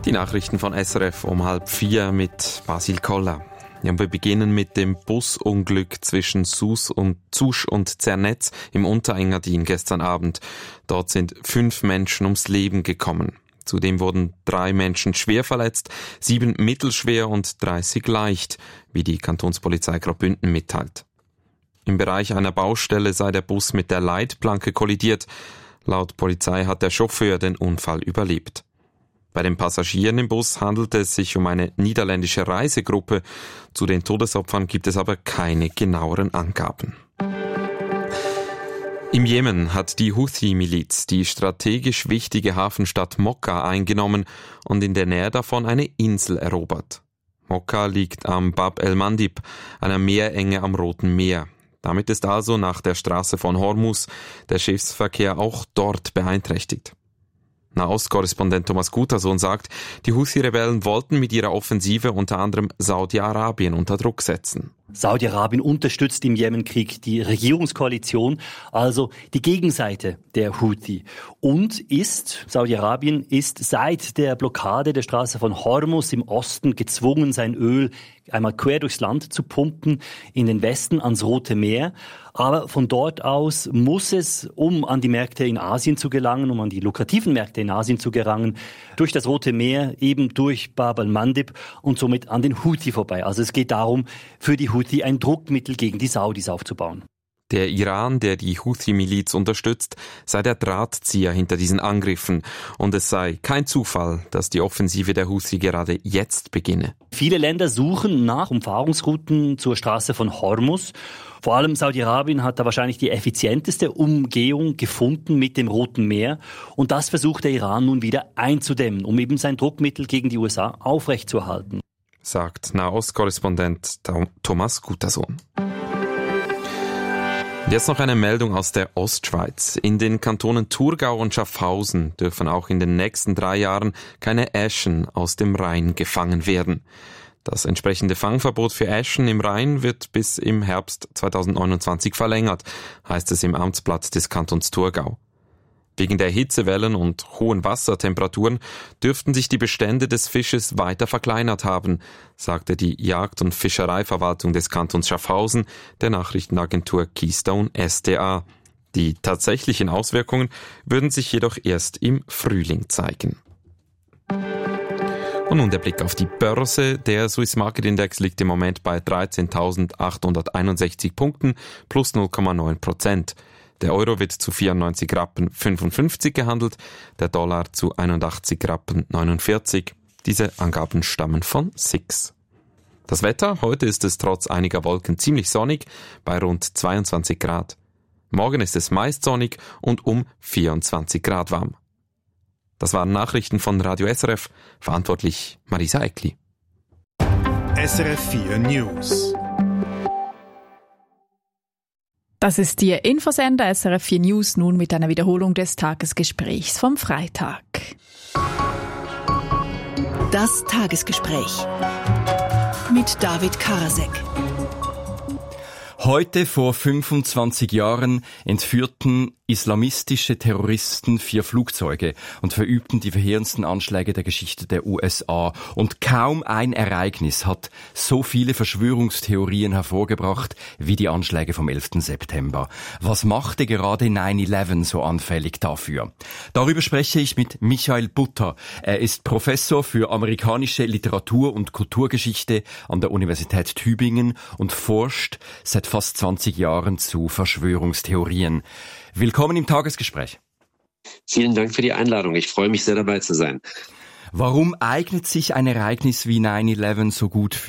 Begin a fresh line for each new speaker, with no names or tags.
Die Nachrichten von SRF um 3:30 mit Basil Koller. Ja, wir beginnen mit dem Busunglück zwischen Zusch und Zernetz im Unterengadin gestern Abend. Dort sind 5 Menschen ums Leben gekommen. Zudem wurden 3 Menschen schwer verletzt, 7 mittelschwer und 30 leicht, wie die Kantonspolizei Graubünden mitteilt. Im Bereich einer Baustelle sei der Bus mit der Leitplanke kollidiert. Laut Polizei hat der Chauffeur den Unfall überlebt. Bei den Passagieren im Bus handelte es sich um eine niederländische Reisegruppe. Zu den Todesopfern gibt es aber keine genaueren Angaben. Im Jemen hat die Houthi-Miliz die strategisch wichtige Hafenstadt Mokka eingenommen und in der Nähe davon eine Insel erobert. Mokka liegt am Bab el-Mandib, einer Meerenge am Roten Meer. Damit ist also nach der Straße von Hormuz der Schiffsverkehr auch dort beeinträchtigt. Nahostkorrespondent Thomas Gutersohn sagt, die Houthi-Rebellen wollten mit ihrer Offensive unter anderem Saudi-Arabien unter Druck setzen.
Saudi-Arabien unterstützt im Jemenkrieg die Regierungskoalition, also die Gegenseite der Houthi. Und Saudi-Arabien ist seit der Blockade der Straße von Hormuz im Osten gezwungen, sein Öl einmal quer durchs Land zu pumpen, in den Westen ans Rote Meer. Aber von dort aus muss es, um an die Märkte in Asien zu gelangen, um an die lukrativen Märkte in Asien zu gelangen, durch das Rote Meer, eben durch Bab el-Mandib und somit an den Houthi vorbei. Also es geht darum, für die Houthi ein Druckmittel gegen die Saudis aufzubauen.
Der Iran, der die Houthi-Miliz unterstützt, sei der Drahtzieher hinter diesen Angriffen und es sei kein Zufall, dass die Offensive der Houthi gerade jetzt beginne.
Viele Länder suchen nach Umfahrungsrouten zur Straße von Hormuz. Vor allem Saudi-Arabien hat da wahrscheinlich die effizienteste Umgehung gefunden mit dem Roten Meer und das versucht der Iran nun wieder einzudämmen, um eben sein Druckmittel gegen die USA aufrechtzuerhalten.
Sagt Nahostkorrespondent Thomas Gutersohn. Jetzt noch eine Meldung aus der Ostschweiz. In den Kantonen Thurgau und Schaffhausen dürfen auch in den nächsten 3 Jahren keine Äschen aus dem Rhein gefangen werden. Das entsprechende Fangverbot für Äschen im Rhein wird bis im Herbst 2029 verlängert, heißt es im Amtsblatt des Kantons Thurgau. Wegen der Hitzewellen und hohen Wassertemperaturen dürften sich die Bestände des Fisches weiter verkleinert haben, sagte die Jagd- und Fischereiverwaltung des Kantons Schaffhausen der Nachrichtenagentur Keystone SDA. Die tatsächlichen Auswirkungen würden sich jedoch erst im Frühling zeigen. Und nun der Blick auf die Börse. Der Swiss Market Index liegt im Moment bei 13.861 Punkten plus 0,9%. Der Euro wird zu 94,55 Rappen gehandelt, der Dollar zu 81,49 Rappen. Diese Angaben stammen von SIX. Das Wetter, heute ist es trotz einiger Wolken ziemlich sonnig, bei rund 22 Grad. Morgen ist es meist sonnig und um 24 Grad warm. Das waren Nachrichten von Radio SRF, verantwortlich Marisa Eckli.
SRF 4 News.
Das ist Ihr Infosender SRF 4 News, nun mit einer Wiederholung des Tagesgesprächs vom Freitag.
Das Tagesgespräch mit David Karasek.
Heute vor 25 Jahren entführten islamistische Terroristen 4 Flugzeuge und verübten die verheerendsten Anschläge der Geschichte der USA. Und kaum ein Ereignis hat so viele Verschwörungstheorien hervorgebracht wie die Anschläge vom 11. September. Was machte gerade 9/11 so anfällig dafür? Darüber spreche ich mit Michael Butter. Er ist Professor für amerikanische Literatur- und Kulturgeschichte an der Universität Tübingen und forscht seit fast 20 Jahren zu Verschwörungstheorien. Willkommen im Tagesgespräch.
Vielen Dank für die Einladung. Ich freue mich sehr, dabei zu sein.
Warum eignet sich ein Ereignis wie 9/11 so gut